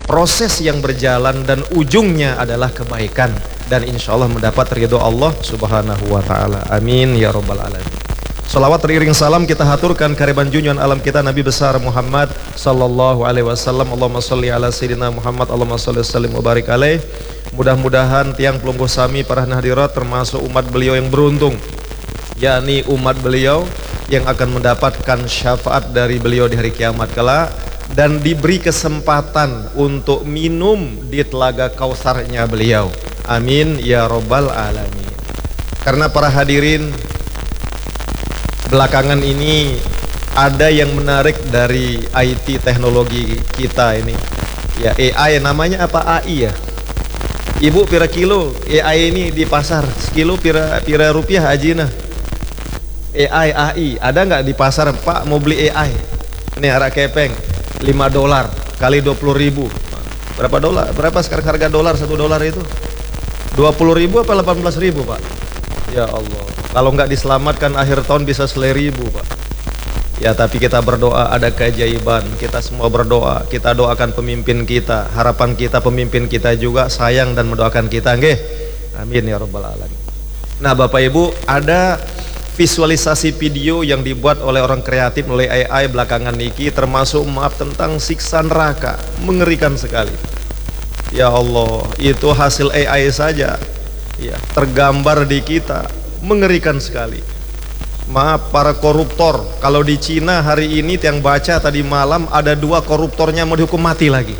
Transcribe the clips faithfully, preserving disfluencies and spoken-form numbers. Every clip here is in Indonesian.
proses yang berjalan dan ujungnya adalah kebaikan dan insya Allah mendapat ridho Allah subhanahu wa ta'ala. Amin ya rabbal alamin. Salawat teriring salam kita haturkan kehadiran junjungan alam kita Nabi besar Muhammad sallallahu alaihi wasallam. Allahumma sholli ala sayyidina Muhammad, Allahumma sholli sallim wa barik alaih. Mudah-mudahan tiang pelungguh sami para hadirat termasuk umat beliau yang beruntung, yakni umat beliau yang akan mendapatkan syafaat dari beliau di hari kiamat kelak dan diberi kesempatan untuk minum di telaga kausarnya beliau. Amin ya rabbal alamin. Karena para hadirin, belakangan ini ada yang menarik dari I T teknologi kita ini, ya A I, namanya apa, A I ya. Ibu pira kilo A I ini di pasar, sekilo pira pira rupiah ajina. A I A I ada nggak di pasar? Pak mau beli A I ini harga kepeng lima dolar kali dua puluh ribu, berapa dolar? Berapa sekarang harga dolar? Satu dolar itu dua puluh ribu apa delapan belas ribu Pak? Ya Allah, kalau nggak diselamatkan akhir tahun bisa seribu Pak. Ya tapi kita berdoa ada keajaiban, kita semua berdoa, kita doakan pemimpin kita, harapan kita pemimpin kita juga sayang dan mendoakan kita, nggih. Amin ya rabbal alamin. Nah Bapak Ibu, ada visualisasi video yang dibuat oleh orang kreatif oleh A I belakangan niki, termasuk maaf tentang siksa neraka, mengerikan sekali. Ya Allah, itu hasil A I saja ya, tergambar di kita, mengerikan sekali. Maaf para koruptor, kalau di Cina hari ini yang baca tadi malam ada dua koruptornya mau dihukum mati lagi.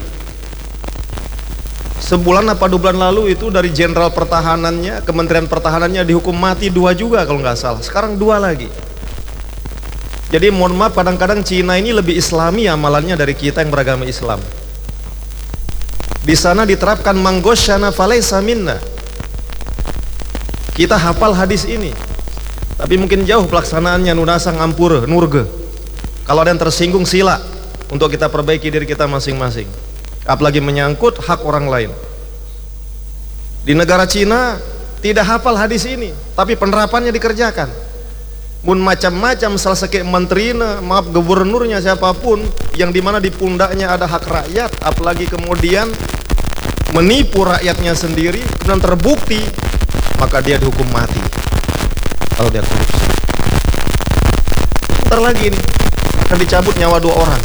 Sebulan apa dua bulan lalu itu dari jenderal pertahanannya, kementerian pertahanannya dihukum mati dua juga kalau nggak salah. Sekarang dua lagi. Jadi mohon maaf, kadang-kadang Cina ini lebih Islami amalannya dari kita yang beragama Islam. Di sana diterapkan manggosyana falaysa minna. Kita hafal hadis ini, tapi mungkin jauh pelaksanaannya, nunasa ngampur nurge. Kalau ada yang tersinggung sila untuk kita perbaiki diri kita masing-masing, apalagi menyangkut hak orang lain. Di negara Cina tidak hafal hadis ini, tapi penerapannya dikerjakan. Mun macam-macam salah seke menterina, maaf gubernurnya siapapun, yang dimana di pundaknya ada hak rakyat, apalagi kemudian menipu rakyatnya sendiri dan terbukti, maka dia dihukum mati kalau dia korupsi. Ntar lagi nih akan dicabut nyawa dua orang.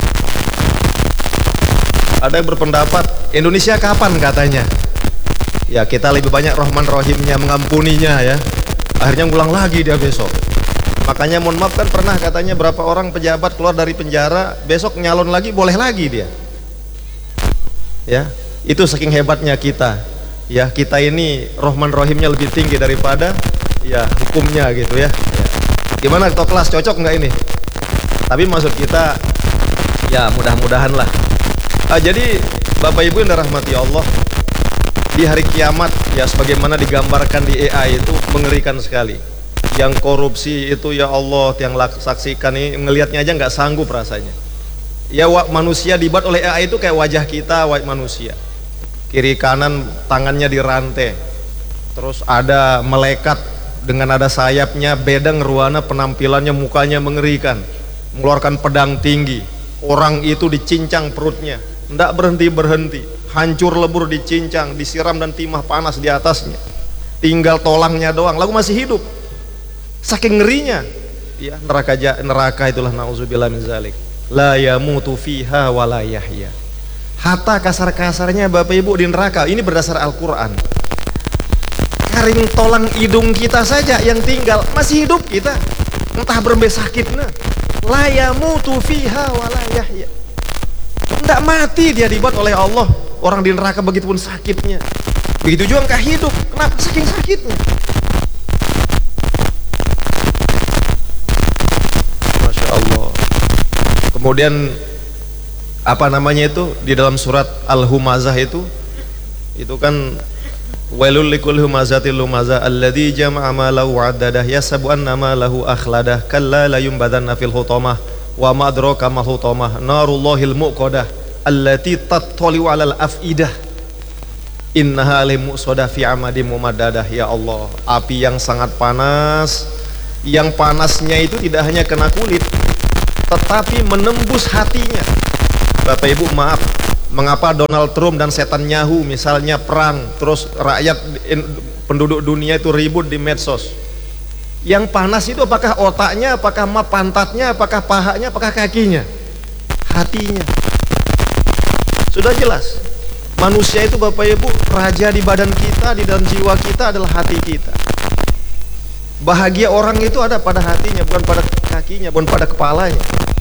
Ada yang berpendapat Indonesia kapan katanya, ya kita lebih banyak Rahman Rahimnya, mengampuninya ya, akhirnya ngulang lagi dia besok. Makanya mohon maaf kan pernah katanya berapa orang pejabat keluar dari penjara besok nyalon lagi, boleh lagi dia ya. Itu saking hebatnya kita ya, kita ini Rahman Rahimnya lebih tinggi daripada ya hukumnya gitu ya, ya. Gimana ketua kelas, cocok nggak ini? Tapi maksud kita ya mudah-mudahan lah. Ah, jadi Bapak Ibu yang dirahmati Allah, di hari kiamat ya sebagaimana digambarkan di A I itu mengerikan sekali. Yang korupsi itu ya Allah, yang saksikan ini ngelihatnya aja nggak sanggup rasanya. Ya manusia dibuat oleh A I itu kayak wajah kita, wajah manusia. Kiri kanan tangannya dirantai, terus ada malaikat dengan ada sayapnya, beda ngeruana penampilannya, mukanya mengerikan, mengeluarkan pedang tinggi. Orang itu dicincang perutnya, ndak berhenti-berhenti, hancur lebur dicincang, disiram dan timah panas di atasnya, tinggal tolangnya doang, lalu masih hidup. Saking ngerinya ya, neraka neraka itulah nauzubillah min zalik, la yamutu fiha wa la yahya. Hatta kasar-kasarnya Bapak Ibu di neraka ini berdasar Al-Quran, karing tolang hidung kita saja yang tinggal, masih hidup kita, entah berembe sakitnya, la yamutu fiha wa la yahya. Tidak mati dia dibuat oleh Allah. Orang di neraka begitupun sakitnya, begitu juga enggak hidup. Kenapa? Saking sakitnya. Masya Allah. Kemudian apa namanya itu di dalam surat Al-Humazah itu itu kan wailul likulli humazatil lumazah alladzi jama'a malahu wa'addadah yasabu anna malahu akhladah kalla la yumbadanna fil hutamah wa ma adraka ma hutamah narullahil muqadah allati tattali'u 'alal afidah innaha limusadah fi amadim mumaddadah. Ya Allah, api yang sangat panas, yang panasnya itu tidak hanya kena kulit tetapi menembus hatinya. Bapak Ibu maaf, Mengapa Donald Trump dan setan Netanyahu misalnya perang, terus rakyat penduduk dunia itu ribut di medsos? Yang panas itu apakah otaknya, apakah pantatnya, apakah pahanya, apakah kakinya? Hatinya. Sudah jelas. Manusia itu Bapak Ibu, raja di badan kita, di dalam jiwa kita adalah hati kita. Bahagia orang itu ada pada hatinya, bukan pada kakinya, bukan pada kepalanya.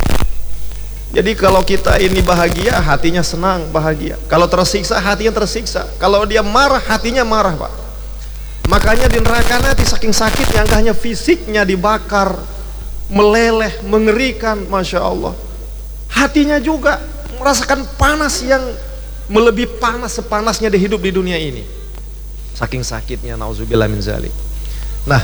Jadi kalau kita ini bahagia, hatinya senang, bahagia. Kalau tersiksa, hatinya tersiksa. Kalau dia marah, hatinya marah, Pak. Makanya di neraka nanti saking sakitnya, enggak hanya fisiknya dibakar, meleleh, mengerikan, Masya Allah. Hatinya juga merasakan panas yang melebihi panas sepanasnya di hidup di dunia ini. Saking sakitnya, nauzubillah min zalik. Nah,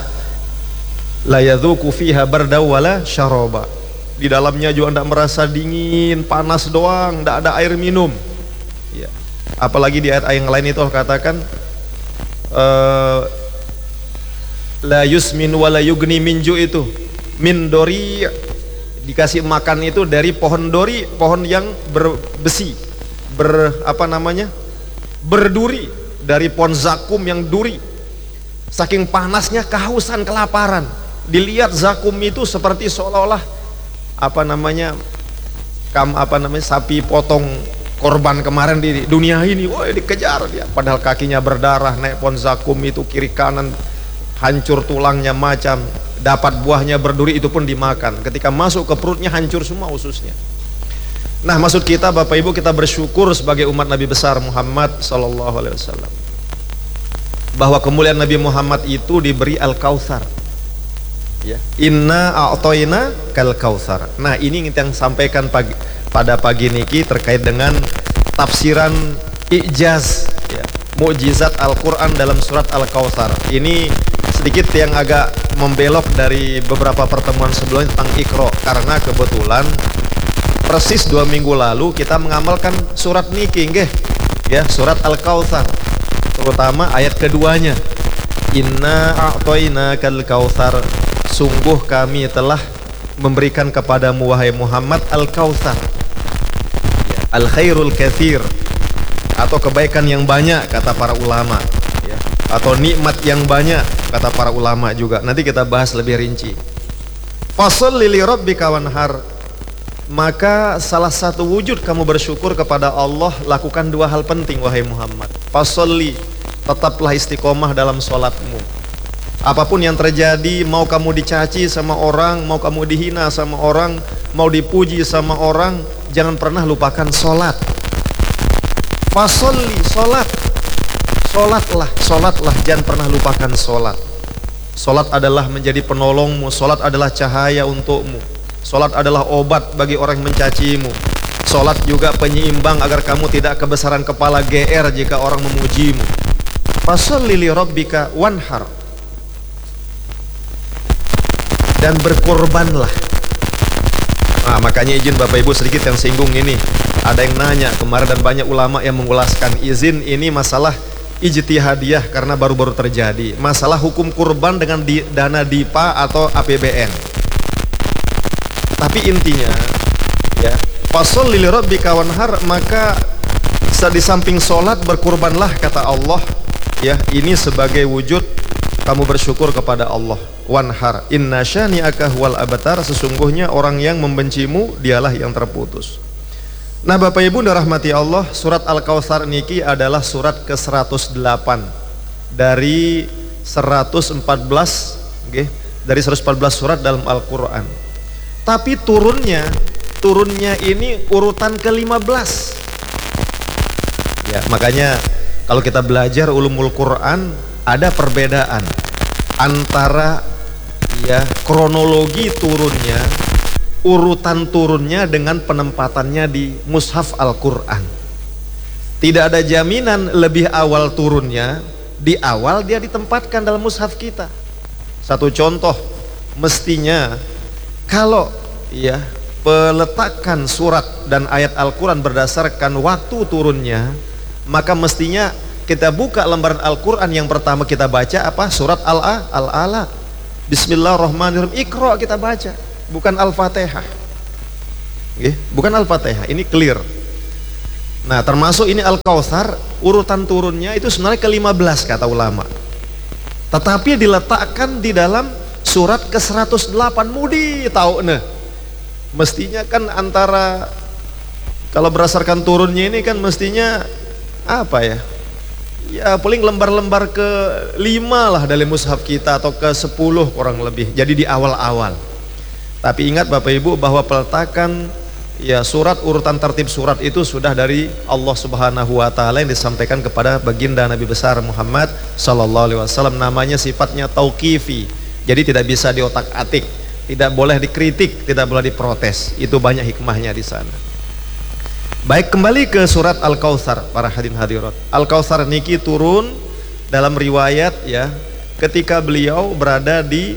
la yadzuqu fiha bardaw wala syaraba. Di dalamnya juga tidak merasa dingin, panas doang, tidak ada air minum. Ya. Apalagi di ayat yang lain itu katakan uh, la yusmin wala yugni minju itu min dori, dikasih makan itu dari pohon dori, pohon yang berbesi, ber apa namanya berduri, dari pohon zakum yang duri. Saking panasnya kehausan, kelaparan. Dilihat zakum itu seperti seolah-olah apa namanya kam apa namanya sapi potong korban kemarin di dunia ini, wah dikejar dia, padahal kakinya berdarah, naik pohon zakum itu kiri kanan hancur tulangnya, macam dapat buahnya berduri, itu pun dimakan. Ketika masuk ke perutnya hancur semua ususnya. Nah, maksud kita Bapak Ibu, kita bersyukur sebagai umat Nabi besar Muhammad sallallahu alaihi wasallam bahwa kemuliaan Nabi Muhammad itu diberi Al-Kautsar. Ya. Inna a'toina kal kautsar. Nah, ini yang sampaikan pagi, pada pagi niki terkait dengan tafsiran ijaz, ya, mukjizat Al-Quran dalam surat Al-Kautsar. Ini sedikit yang agak membelok dari beberapa pertemuan sebelumnya tentang Iqra, karena kebetulan persis dua minggu lalu kita mengamalkan surat niki, nggih, ya, surat Al-Kautsar, terutama ayat keduanya. Inna a'toina kal kautsar. Sungguh kami telah memberikan kepadamu wahai Muhammad Al-Kautsar, ya, Al-Khairul Katsir, atau kebaikan yang banyak kata para ulama, ya, atau nikmat yang banyak kata para ulama juga. Nanti kita bahas lebih rinci. Fasholli li rabbika wanhar. Maka salah satu wujud kamu bersyukur kepada Allah, lakukan dua hal penting wahai Muhammad. Fasholli, tetaplah istiqomah dalam sholatmu. Apapun yang terjadi, mau kamu dicaci sama orang, mau kamu dihina sama orang, mau dipuji sama orang, jangan pernah lupakan sholat. Fasholli, sholat. Sholatlah, sholatlah, jangan pernah lupakan sholat. Sholat adalah menjadi penolongmu, sholat adalah cahaya untukmu, sholat adalah obat bagi orang yang mencacimu. Sholat juga penyeimbang agar kamu tidak kebesaran kepala, G R jika orang memujimu. Fasholli li rabbika wanhar. Dan berkorbanlah. Nah, makanya izin Bapak Ibu sedikit yang singgung ini. Ada yang nanya kemarin dan banyak ulama yang mengulaskan, izin ini masalah ijtihadiyah karena baru-baru terjadi. Masalah hukum kurban dengan di, dana D I P A atau A P B N. Tapi intinya, ya, fasholli li rabbika wanhar, maka di samping sholat berkurbanlah kata Allah, ya, ini sebagai wujud kamu bersyukur kepada Allah. Wanhar, inna syani'aka huwal abtar, sesungguhnya orang yang membencimu dialah yang terputus. Nah Bapak Ibu dirahmati Allah, surat Al-Kautsar niki adalah surat ke seratus delapan dari seratus empat belas, okay, dari seratus empat belas surat dalam Al-Quran. Tapi turunnya turunnya ini urutan ke lima belas. Ya, makanya kalau kita belajar ulumul Quran ada perbedaan antara, ya, kronologi turunnya, urutan turunnya dengan penempatannya di mushaf Al-Quran. Tidak ada jaminan lebih awal turunnya, di awal dia ditempatkan dalam mushaf kita. Satu contoh, mestinya kalau, ya, peletakan surat dan ayat Al-Quran berdasarkan waktu turunnya, maka mestinya kita buka lembaran Al-Quran yang pertama kita baca apa? Surat Al-A, Al-Ala, Bismillahirrahmanirrahim, Iqra kita baca, bukan Al-Fatihah. Bukan Al-Fatihah, ini clear. Nah, termasuk ini Al-Kautsar, urutan turunnya itu sebenarnya ke lima belas kata ulama. Tetapi diletakkan di dalam surat ke seratus delapan. Mudi tahu nah. Mestinya kan antara, kalau berdasarkan turunnya ini kan mestinya apa ya? Ya paling lembar-lembar ke lima lah dari mushaf kita, atau ke sepuluh kurang lebih. Jadi di awal-awal. Tapi ingat Bapak Ibu bahwa peletakan ya surat, urutan tertib surat itu sudah dari Allah Subhanahu wa taala yang disampaikan kepada baginda Nabi besar Muhammad sallallahu alaihi wasallam. Namanya sifatnya tauqifi. Jadi tidak bisa diotak-atik, tidak boleh dikritik, tidak boleh diprotes. Itu banyak hikmahnya di sana. Baik, kembali ke surat Al-Kautsar para hadirin hadirat. Al-Kautsar niki turun dalam riwayat ya ketika beliau berada di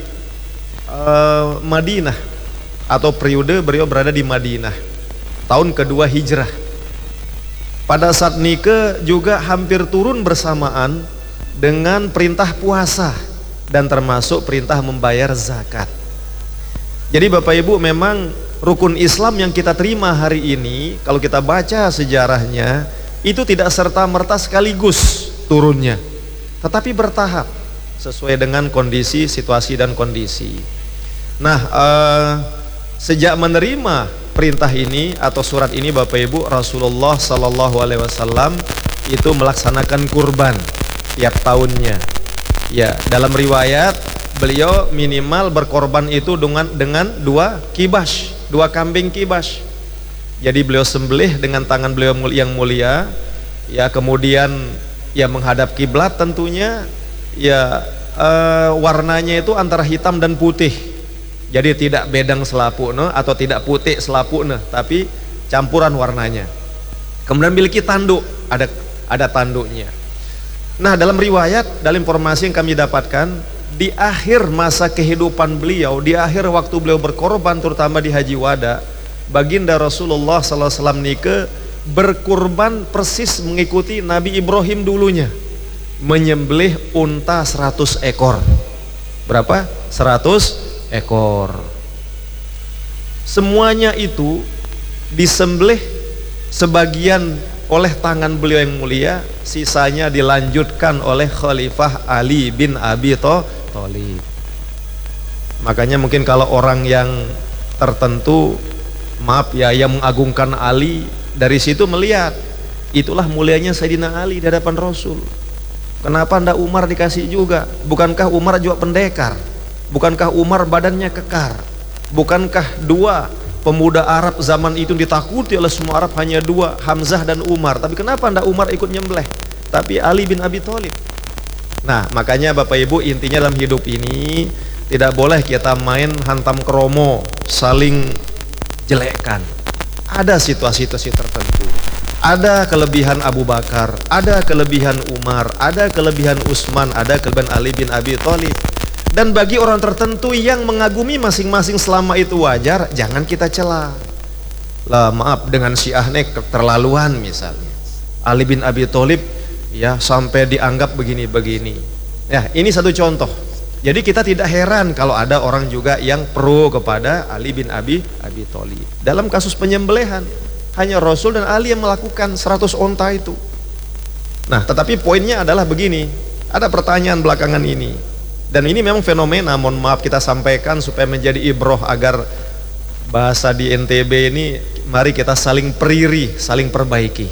uh, Madinah, atau periode beliau berada di Madinah tahun kedua hijrah. Pada saat nike juga hampir turun bersamaan dengan perintah puasa dan termasuk perintah membayar zakat. Jadi Bapak Ibu, memang rukun Islam yang kita terima hari ini, kalau kita baca sejarahnya, itu tidak serta-merta sekaligus turunnya, tetapi bertahap sesuai dengan kondisi, situasi dan kondisi. Nah, eh, sejak menerima perintah ini atau surat ini Bapak Ibu, Rasulullah Sallallahu Alaihi Wasallam itu melaksanakan kurban tiap tahunnya. Ya, dalam riwayat beliau minimal berkorban itu dengan dengan dua kibas, dua kambing kibas. Jadi beliau sembelih dengan tangan beliau yang mulia, ya, kemudian ya menghadap kiblat tentunya, ya eh, warnanya itu antara hitam dan putih. Jadi tidak bedang selapukna atau tidak putih selapukna, tapi campuran warnanya. Kemudian memiliki tanduk, ada ada tanduknya. Nah, dalam riwayat, dalam informasi yang kami dapatkan, di akhir masa kehidupan beliau, di akhir waktu beliau berkorban, terutama di Haji Wada, baginda Rasulullah sallallahu alaihi wasallam nike berkurban persis mengikuti Nabi Ibrahim dulunya, menyembelih unta seratus ekor. Berapa? seratus ekor. Semuanya itu disembelih, sebagian oleh tangan beliau yang mulia, sisanya dilanjutkan oleh Khalifah Ali bin Abi Thalib. Makanya mungkin kalau orang yang tertentu, maaf ya, yang mengagungkan Ali, dari situ melihat itulah mulianya Sayyidina Ali di hadapan Rasul. Kenapa ndak Umar dikasih juga? Bukankah Umar juga pendekar? Bukankah Umar badannya kekar? Bukankah dua pemuda Arab zaman itu ditakuti oleh semua Arab, hanya dua, Hamzah dan Umar? Tapi kenapa ndak Umar ikut nyembelih, tapi Ali bin Abi Thalib? Nah, makanya Bapak Ibu, intinya dalam hidup ini tidak boleh kita main hantam kromo, saling jelekkan. Ada situasi-situasi tertentu, ada kelebihan Abu Bakar, ada kelebihan Umar, ada kelebihan Utsman, ada kelebihan Ali bin Abi Thalib. Dan bagi orang tertentu yang mengagumi masing-masing selama itu wajar, jangan kita cela. Lah maaf, dengan Syiah nek keterlaluan misalnya. Ali bin Abi Thalib ya sampai dianggap begini-begini. Ya, ini satu contoh. Jadi kita tidak heran kalau ada orang juga yang pro kepada Ali bin Abi Abi Thalib. Dalam kasus penyembelihan, hanya Rasul dan Ali yang melakukan seratus onta itu. Nah, tetapi poinnya adalah begini. Ada pertanyaan belakangan ini. Dan ini memang fenomena, mohon maaf kita sampaikan supaya menjadi ibroh, agar bahasa di N T B ini mari kita saling periri, saling perbaiki.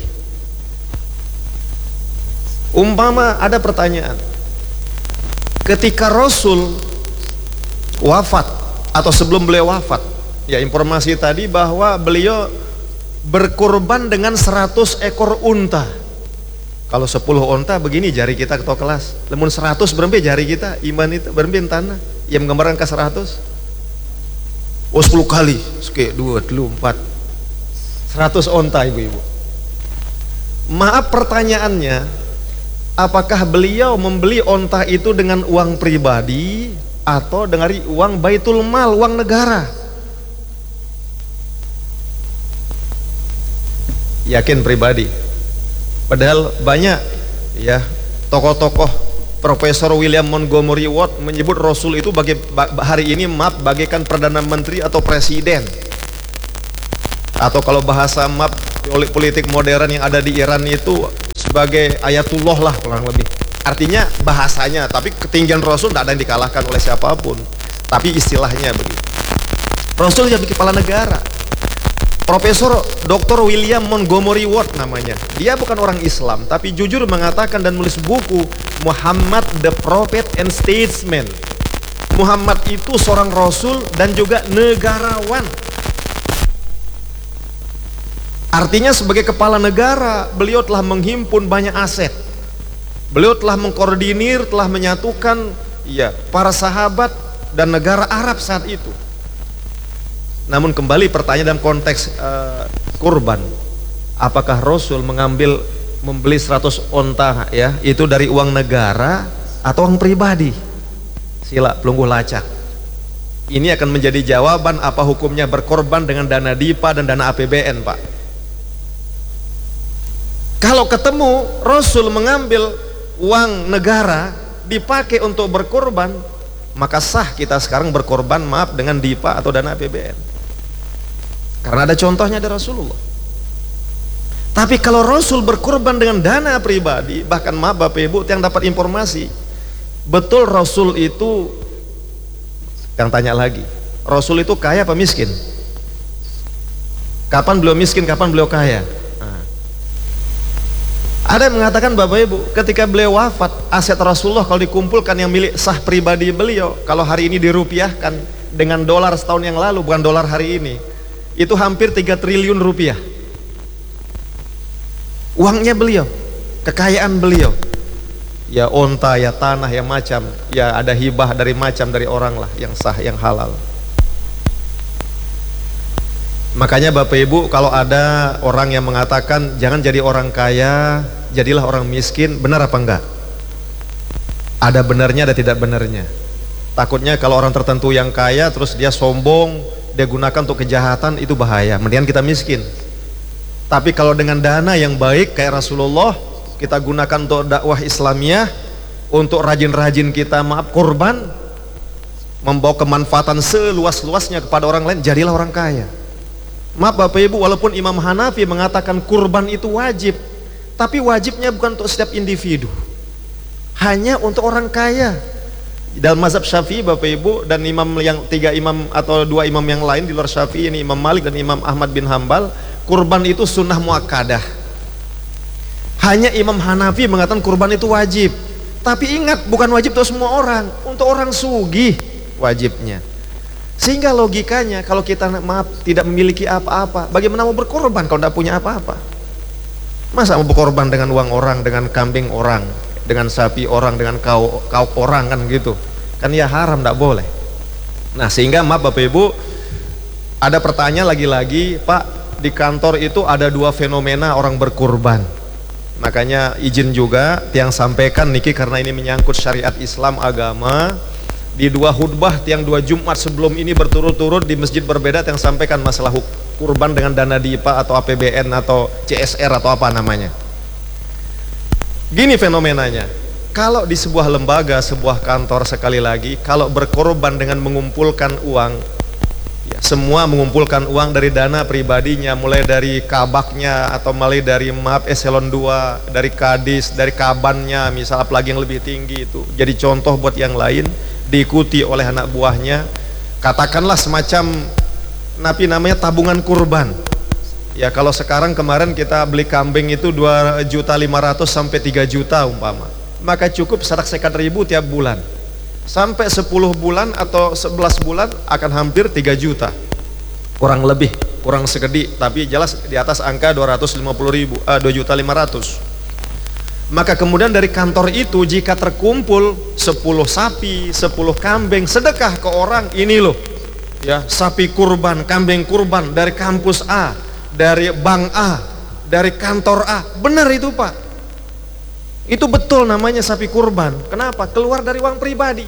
Umpama ada pertanyaan, ketika Rasul wafat atau sebelum beliau wafat, ya informasi tadi bahwa beliau berkurban dengan seratus ekor unta. Kalau sepuluh onta begini jari kita ketua kelas, lemun seratus berempe jari kita, iman itu berempe tanah yang menggambarkan ke seratus. Oh sepuluh kali, oke, dua, dulu, empat, seratus onta ibu-ibu. Maaf pertanyaannya, apakah beliau membeli onta itu dengan uang pribadi atau dengan uang baitul mal, uang negara? Yakin pribadi. Padahal banyak ya tokoh-tokoh, Profesor William Montgomery Watt menyebut Rasul itu bagi, hari ini maaf bagaikan perdana menteri atau presiden, atau kalau bahasa maaf politik modern yang ada di Iran itu sebagai ayatullah lah kurang lebih. Artinya bahasanya, tapi ketinggian Rasul tidak ada yang dikalahkan oleh siapapun. Tapi istilahnya begitu. Rasul jadi kepala negara. Profesor doktor William Montgomery Ward namanya. Dia bukan orang Islam, tapi jujur mengatakan dan menulis buku Muhammad the Prophet and Statesman. Muhammad itu seorang Rasul dan juga negarawan. Artinya sebagai kepala negara, beliau telah menghimpun banyak aset. Beliau telah mengkoordinir, telah menyatukan ya, para sahabat dan negara Arab saat itu. Namun kembali pertanyaan dalam konteks uh, kurban, apakah Rasul mengambil membeli seratus onta ya itu dari uang negara atau uang pribadi? Sila pelungguh lacak. Ini akan menjadi jawaban apa hukumnya berkorban dengan dana DIPA dan dana A P B N, Pak. Kalau ketemu Rasul mengambil uang negara dipakai untuk berkorban, maka sah kita sekarang berkorban maaf dengan DIPA atau dana A P B N. Karena ada contohnya dari Rasulullah. Tapi kalau Rasul berkorban dengan dana pribadi, bahkan maaf Bapak Ibu yang dapat informasi, betul Rasul itu, yang tanya lagi, Rasul itu kaya apa miskin? Kapan beliau miskin, kapan beliau kaya? Nah. Ada yang mengatakan Bapak Ibu, ketika beliau wafat, aset Rasulullah kalau dikumpulkan yang milik sah pribadi beliau, kalau hari ini dirupiahkan dengan dolar setahun yang lalu, bukan dolar hari ini, itu hampir tiga triliun rupiah. Uangnya beliau, kekayaan beliau, ya onta, ya tanah, ya macam, ya ada hibah dari macam dari orang lah yang sah, yang halal. Makanya Bapak Ibu, kalau ada orang yang mengatakan jangan jadi orang kaya, jadilah orang miskin, benar apa enggak? Ada benarnya, ada tidak benarnya. Takutnya kalau orang tertentu yang kaya terus dia sombong, dia gunakan untuk kejahatan, itu bahaya. Mendingan kita miskin. Tapi kalau dengan dana yang baik kayak Rasulullah, kita gunakan untuk dakwah Islamiyah, untuk rajin-rajin kita maaf kurban, membawa kemanfaatan seluas-luasnya kepada orang lain, jadilah orang kaya. Maaf Bapak Ibu, walaupun Imam Hanafi mengatakan kurban itu wajib, tapi wajibnya bukan untuk setiap individu, hanya untuk orang kaya. Dalam mazhab Syafi'i Bapak Ibu, dan imam yang tiga imam atau dua imam yang lain di luar Syafi'i, ini Imam Malik dan Imam Ahmad bin Hambal, kurban itu sunnah muakkadah. Hanya Imam Hanafi mengatakan kurban itu wajib. Tapi ingat, bukan wajib untuk semua orang, untuk orang sugih wajibnya. Sehingga logikanya kalau kita maaf tidak memiliki apa-apa, bagaimana mau berkorban kalau tidak punya apa-apa? Masa mau berkorban dengan uang orang, dengan kambing orang, dengan sapi orang, dengan kau kau orang, kan gitu? Kan ya haram, tidak boleh. Nah sehingga maaf Bapak Ibu, ada pertanyaan lagi-lagi, Pak, di kantor itu ada dua fenomena orang berkurban. Makanya izin juga yang sampaikan niki, karena ini menyangkut syariat Islam agama. Di dua khutbah yang dua Jumat sebelum ini berturut-turut di masjid berbeda yang sampaikan masalah kurban dengan dana DIPA atau A P B N atau C S R atau apa namanya. Gini fenomenanya, kalau di sebuah lembaga, sebuah kantor, sekali lagi, kalau berkorban dengan mengumpulkan uang, ya, semua mengumpulkan uang dari dana pribadinya, mulai dari kabaknya atau mulai dari maaf eselon dua, dari kadis, dari kabannya, misal apalagi yang lebih tinggi itu, jadi contoh buat yang lain, diikuti oleh anak buahnya, katakanlah semacam napi namanya tabungan kurban. Ya kalau sekarang kemarin kita beli kambing itu dua juta lima ratus sampai tiga juta umpama, maka cukup sarak sekat ribu tiap bulan, sampai sepuluh bulan atau sebelas bulan akan hampir tiga juta, kurang lebih, kurang segede, tapi jelas di atas angka dua ratus lima puluh ribu, eh, dua juta lima ratus. Maka kemudian dari kantor itu jika terkumpul sepuluh sapi, sepuluh kambing, sedekah ke orang, ini loh ya, sapi kurban, kambing kurban dari kampus A, dari bank A, dari kantor A. Benar itu Pak, itu betul namanya sapi kurban. Kenapa? Keluar dari uang pribadi.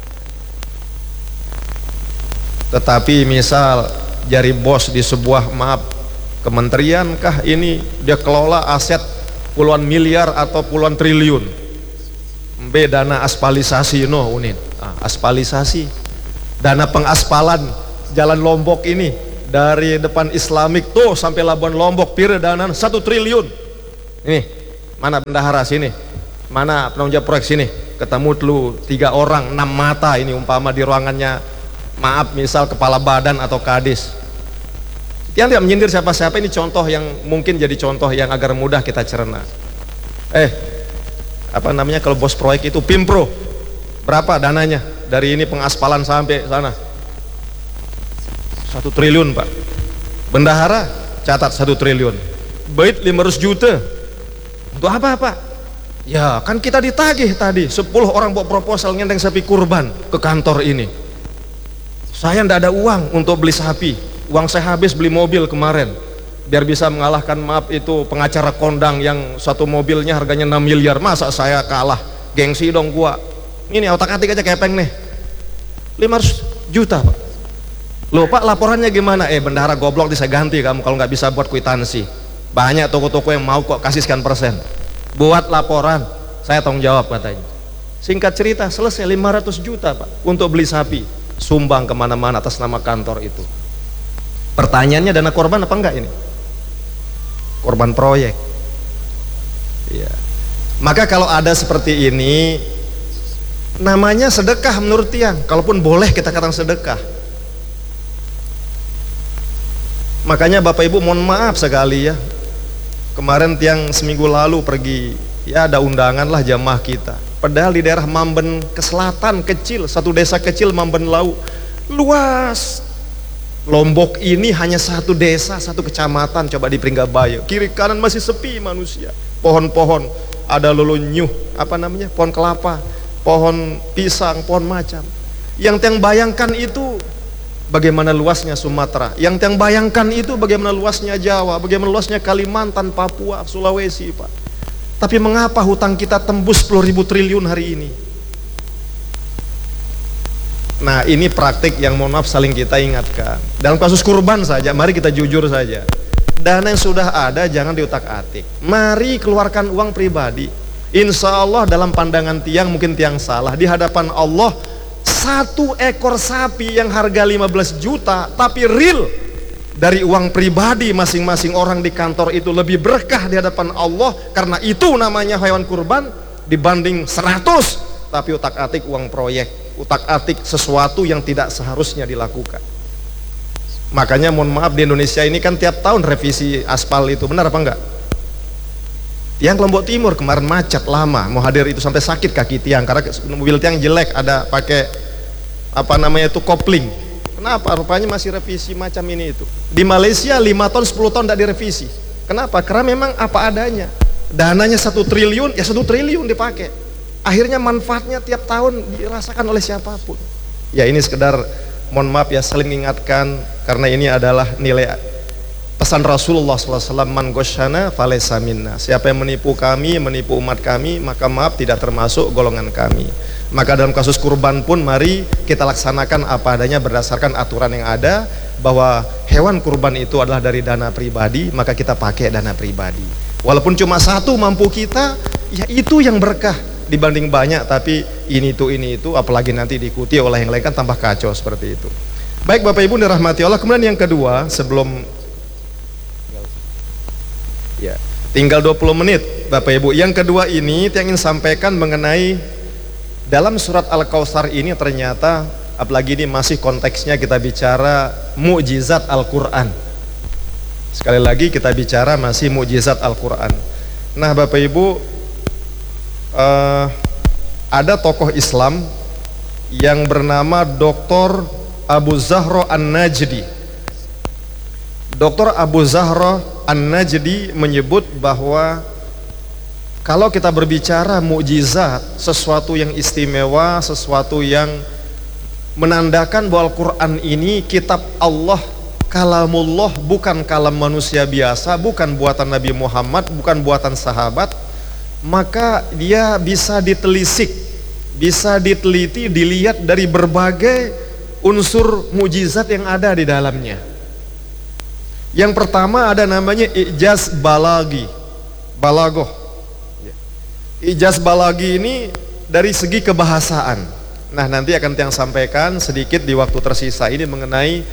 Tetapi misal jari bos di sebuah maaf kementerian kah ini, dia kelola aset puluhan miliar atau puluhan triliun, B dana aspalisasi, no unin, ah, aspalisasi, dana pengaspalan jalan Lombok ini dari depan Islamik tuh sampai Labuan Lombok Piredanan satu triliun. Ini mana bendahara sini, mana penanggung jawab proyek sini, ketemu dulu tiga orang enam mata ini umpama di ruangannya, maaf misal kepala badan atau kadis. Yang tidak menyindir siapa-siapa, ini contoh yang mungkin jadi contoh yang agar mudah kita cerna. Eh apa namanya kalau bos proyek itu Pimpro, berapa dananya dari ini pengaspalan sampai sana? Satu triliun pak. Bendahara catat satu triliun. Bait lima ratus juta. Untuk apa pak? Ya kan kita ditagih tadi sepuluh orang bawa proposal ngenteng sapi kurban ke kantor ini. Saya ndak ada uang untuk beli sapi. Uang saya habis beli mobil kemarin biar bisa mengalahkan maaf itu pengacara kondang yang satu mobilnya harganya enam miliar. Masa saya kalah? Gengsi dong gua. Ini otak-atik aja kepeng nih. lima ratus juta pak. Loh pak, laporannya gimana? Eh bendahara goblok, bisa ganti kamu kalau nggak bisa buat kwitansi. Banyak toko-toko yang mau kok kasih sekian persen. Buat laporan, saya tanggung jawab katanya. Singkat cerita selesai lima ratus juta pak untuk beli sapi, sumbang kemana-mana atas nama kantor itu. Pertanyaannya dana korban apa enggak ini? Korban proyek. Ya. Maka kalau ada seperti ini, namanya sedekah menurut tiang. Kalaupun boleh kita katakan sedekah. Makanya Bapak Ibu mohon maaf sekali ya. Kemarin tiang seminggu lalu pergi, ya ada undangan lah jamaah kita. Padahal di daerah Mamben ke selatan kecil, satu desa kecil Mamben Lau, luas. Lombok ini hanya satu desa, satu kecamatan, coba di Pringgabayo. Kiri kanan masih sepi manusia. Pohon-pohon, ada lulunyuh, apa namanya? Pohon kelapa, pohon pisang, pohon macam. Yang tiang bayangkan itu bagaimana luasnya Sumatera. Yang tiang bayangkan itu bagaimana luasnya Jawa, bagaimana luasnya Kalimantan, Papua, Sulawesi, Pak. Tapi mengapa hutang kita tembus sepuluh ribu triliun hari ini? Nah ini praktik yang mohon maaf saling kita ingatkan. Dalam kasus kurban saja, mari kita jujur saja. Dana yang sudah ada jangan diutak-atik. Mari keluarkan uang pribadi. Insya Allah dalam pandangan tiang, mungkin tiang salah, di hadapan Allah satu ekor sapi yang harga lima belas juta tapi real dari uang pribadi masing-masing orang di kantor itu lebih berkah di hadapan Allah, karena itu namanya hewan kurban, dibanding seratus tapi utak-atik uang proyek, utak-atik sesuatu yang tidak seharusnya dilakukan. Makanya mohon maaf di Indonesia ini kan tiap tahun revisi aspal itu, benar apa enggak? Tiang Lombok Timur kemarin macet lama, mau hadir itu sampai sakit kaki tiang karena mobil tiang jelek, ada pakai apa namanya itu kopling. Kenapa? Rupanya masih revisi macam ini itu. Di Malaysia lima tahun sepuluh tahun tidak direvisi. Kenapa? Karena memang apa adanya. Dananya satu triliun, ya satu triliun dipakai. Akhirnya manfaatnya tiap tahun dirasakan oleh siapapun. Ya ini sekedar mohon maaf ya saling mengingatkan, karena ini adalah nilai pesan Rasulullah sallallahu alaihi wasallam, man ghasyana falaysa minna. Siapa yang menipu kami, menipu umat kami, maka maaf tidak termasuk golongan kami. Maka dalam kasus kurban pun mari kita laksanakan apa adanya berdasarkan aturan yang ada, bahwa hewan kurban itu adalah dari dana pribadi, maka kita pakai dana pribadi. Walaupun cuma satu mampu kita, ya itu yang berkah dibanding banyak tapi ini itu ini itu, apalagi nanti diikuti oleh yang lain kan tambah kacau seperti itu. Baik Bapak Ibu dirahmati Allah. Kemudian yang kedua, sebelum ya tinggal dua puluh menit Bapak Ibu, yang kedua ini yang ingin sampaikan mengenai dalam surat Al-Kautsar ini, ternyata apalagi ini masih konteksnya kita bicara mukjizat Al-Quran. Sekali lagi kita bicara masih mukjizat Al-Quran. Nah Bapak Ibu, Uh, ada tokoh Islam yang bernama Doktor Abu Zahra An-Najdi. Doktor Abu Zahra An-Najdi menyebut bahwa kalau kita berbicara mukjizat, sesuatu yang istimewa, sesuatu yang menandakan bahwa Al-Quran ini kitab Allah, kalamullah, bukan kalam manusia biasa, bukan buatan Nabi Muhammad, bukan buatan sahabat, maka dia bisa ditelisik, bisa diteliti, dilihat dari berbagai unsur mukjizat yang ada di dalamnya. Yang pertama ada namanya ijaz balagi, balagoh. Ijaz balagi ini dari segi kebahasaan. Nah nanti akan tiang sampaikan sedikit di waktu tersisa ini mengenai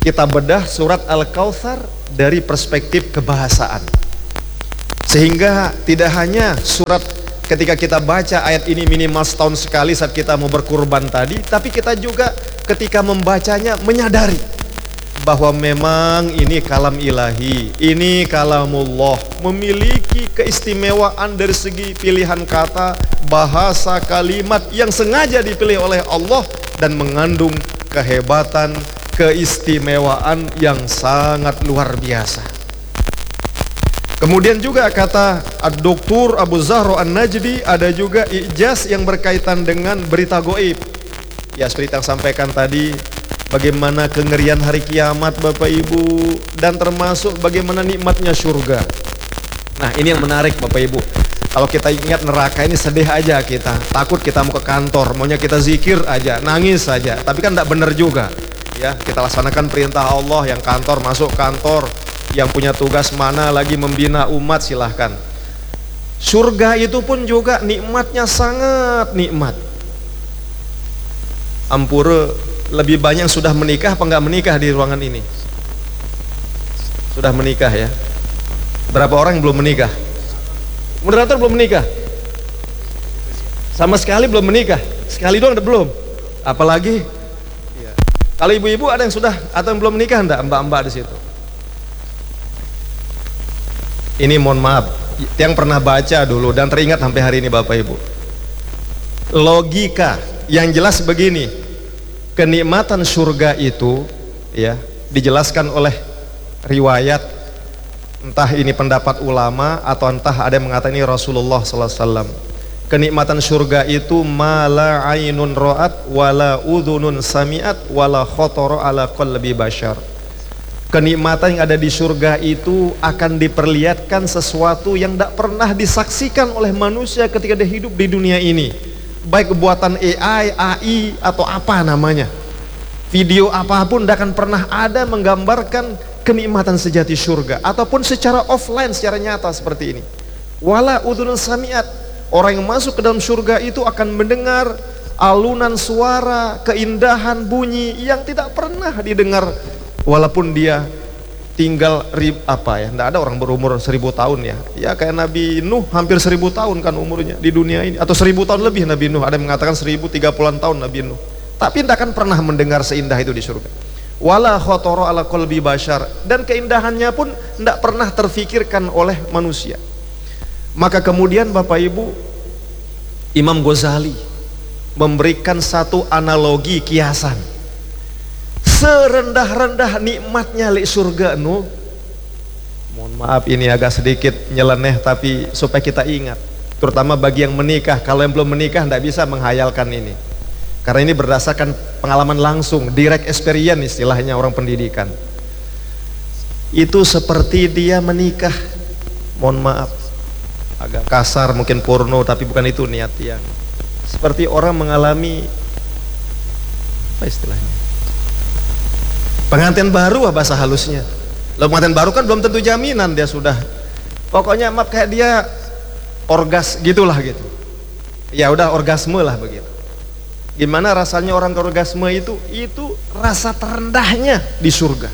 kita bedah surat Al-Kautsar dari perspektif kebahasaan, sehingga tidak hanya surat ketika kita baca ayat ini minimal setahun sekali saat kita mau berkurban tadi, tapi kita juga ketika membacanya menyadari bahwa memang ini kalam ilahi, ini kalamullah, memiliki keistimewaan dari segi pilihan kata, bahasa, kalimat yang sengaja dipilih oleh Allah dan mengandung kehebatan, keistimewaan yang sangat luar biasa. Kemudian juga kata Ad-Doktor Abu Zahra An-Najdi, ada juga ijaz yang berkaitan dengan berita goib. Ya, seperti yang sampaikan tadi, bagaimana kengerian hari kiamat Bapak Ibu, dan termasuk bagaimana nikmatnya surga. Nah, ini yang menarik Bapak Ibu. Kalau kita ingat neraka ini sedih aja kita, takut kita mau ke kantor, maunya kita zikir aja, nangis saja. Tapi kan tidak benar juga. Ya, kita laksanakan perintah Allah, yang kantor masuk kantor, yang punya tugas mana lagi membina umat silahkan. Surga itu pun juga nikmatnya sangat nikmat. Ampura, lebih banyak sudah menikah apa enggak menikah di ruangan ini? Sudah menikah ya? Berapa orang yang belum menikah? Moderator belum menikah? Sama sekali belum menikah? Sekali doang udah belum? Apalagi? Ya. Kalau ibu-ibu ada yang sudah atau yang belum menikah enggak? Mbak-mbak di situ. Ini mohon maaf, yang pernah baca dulu dan teringat sampai hari ini Bapak Ibu. Logika yang jelas begini, kenikmatan surga itu ya dijelaskan oleh riwayat, entah ini pendapat ulama atau entah ada yang mengatakan ini Rasulullah sallallahu alaihi wasallam. Kenikmatan surga itu mala ainun ra'at wala udhunun sami'at wala khotoro ala qalbi bashar. Kenikmatan yang ada di surga itu akan diperlihatkan sesuatu yang tidak pernah disaksikan oleh manusia ketika dia hidup di dunia ini, baik buatan A I, A I atau apa namanya, video apapun tidak akan pernah ada menggambarkan kenikmatan sejati surga, ataupun secara offline, secara nyata seperti ini. Wala udhunun sami'at, orang yang masuk ke dalam surga itu akan mendengar alunan suara, keindahan bunyi yang tidak pernah didengar. Walaupun dia tinggal rib, apa ya, tidak ada orang berumur seribu tahun ya, ya kayak Nabi Nuh hampir seribu tahun kan umurnya di dunia ini, atau seribu tahun lebih Nabi Nuh, ada yang mengatakan seribu tiga puluhan tahun Nabi Nuh, tapi tidak akan pernah mendengar seindah itu di surga. Wala khotoro ala qalbi bashar, dan keindahannya pun tidak pernah terfikirkan oleh manusia. Maka kemudian Bapak Ibu, Imam Ghazali memberikan satu analogi kiasan. Serendah-rendah nikmatnya li surga nu, mohon maaf ini agak sedikit nyeleneh tapi supaya kita ingat, terutama bagi yang menikah. Kalau yang belum menikah tidak bisa menghayalkan ini, karena ini berdasarkan pengalaman langsung, direct experience istilahnya orang pendidikan. Itu seperti dia menikah, mohon maaf agak kasar mungkin porno, tapi bukan itu niat yang, seperti orang mengalami apa istilahnya, pengantin baru, ah bahasa halusnya. Loh, pengantin baru kan belum tentu jaminan dia sudah, pokoknya maaf kayak dia orgas gitulah gitu. Ya udah orgasme lah begitu. Gimana rasanya orang orgasme itu? Itu rasa terendahnya di surga,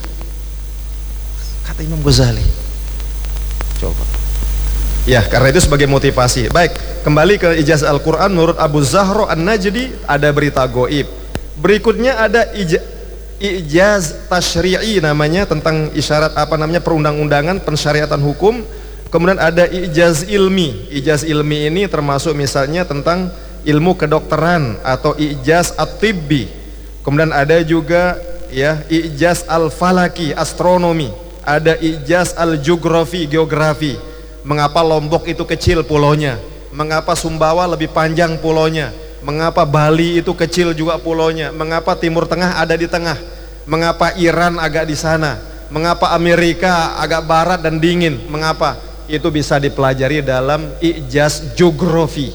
kata Imam Ghazali. Coba. Ya, karena itu sebagai motivasi. Baik, kembali ke ijazah Al-Quran menurut Abu Zahra An-Najdi, ada berita goib. Berikutnya ada ijazah ijaz tasyri'i namanya, tentang isyarat apa namanya perundang-undangan pensyariatan hukum. Kemudian ada ijaz ilmi. Ijaz ilmi ini termasuk misalnya tentang ilmu kedokteran atau ijaz at-tibbi. Kemudian ada juga ya ijaz al-falaki, astronomi. Ada ijaz al-geografi, geografi. Mengapa Lombok itu kecil pulaunya? Mengapa Sumbawa lebih panjang pulaunya? Mengapa Bali itu kecil juga pulaunya? Mengapa Timur Tengah ada di tengah? Mengapa Iran agak di sana? Mengapa Amerika agak barat dan dingin? Mengapa? Itu bisa dipelajari dalam ijaz geografi.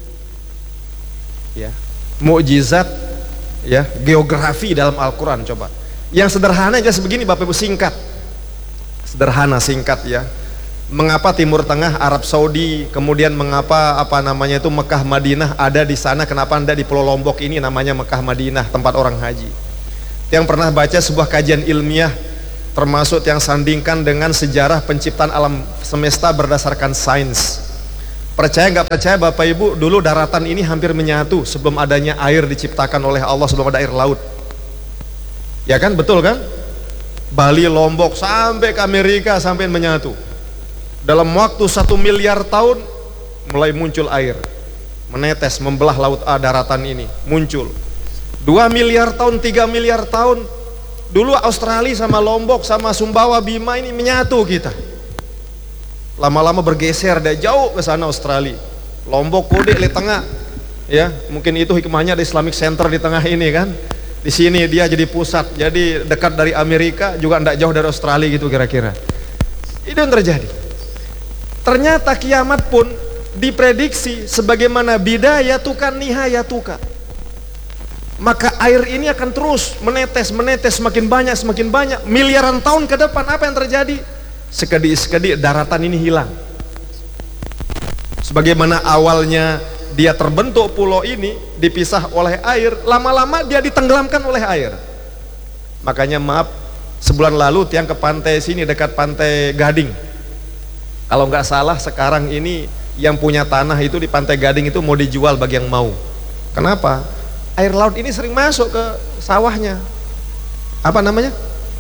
Ya, mukjizat ya geografi dalam Al-Quran. Coba yang sederhana aja sebegini Bapak Ibu, singkat, sederhana singkat ya. Mengapa Timur Tengah, Arab Saudi, kemudian mengapa apa namanya itu Mekah Madinah ada di sana? Kenapa anda di Pulau Lombok ini namanya Mekah Madinah, tempat orang haji? Yang pernah baca sebuah kajian ilmiah, termasuk yang sandingkan dengan sejarah penciptaan alam semesta berdasarkan sains. Percaya nggak percaya Bapak Ibu, dulu daratan ini hampir menyatu sebelum adanya air diciptakan oleh Allah, sebelum ada air laut. Ya kan, betul kan? Bali, Lombok, sampai ke Amerika, sampai menyatu. Dalam waktu satu miliar tahun mulai muncul air, menetes, membelah laut A, daratan ini muncul. Dua miliar tahun, tiga miliar tahun, dulu Australia sama Lombok sama Sumbawa, Bima ini menyatu kita. Lama-lama bergeser dari jauh ke sana Australia. Lombok Kode di tengah. Ya, mungkin itu hikmahnya ada Islamic Center di tengah ini kan. Di sini dia jadi pusat, jadi dekat dari Amerika, juga tidak jauh dari Australia gitu kira-kira. Itu yang terjadi. Ternyata kiamat pun diprediksi sebagaimana bidayatuka nihayatuka. Maka air ini akan terus menetes, menetes, semakin banyak, semakin banyak. Miliaran tahun ke depan apa yang terjadi? Sekedi-sekedi daratan ini hilang. Sebagaimana awalnya dia terbentuk pulau ini, dipisah oleh air, lama-lama dia ditenggelamkan oleh air. Makanya maaf, sebulan lalu tiang ke pantai sini, dekat pantai Gading. Kalau nggak salah sekarang ini yang punya tanah itu di pantai Gading itu mau dijual bagi yang mau. Kenapa? Air laut ini sering masuk ke sawahnya. Apa namanya?